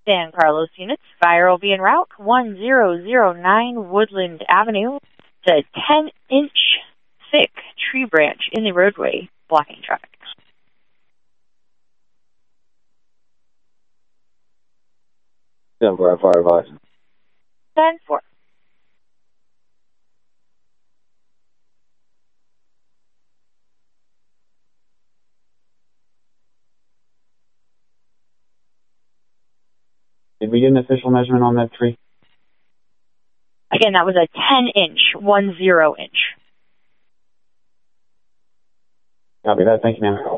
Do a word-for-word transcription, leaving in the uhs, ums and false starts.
San Carlos units, fire will be en route, one zero zero nine Woodland Avenue. It's a ten inch thick tree branch in the roadway, blocking traffic. ten four, fire advice. ten four. Did we get an official measurement on that tree? Again, that was a ten inch, one zero inch. Copy that. Thank you, ma'am.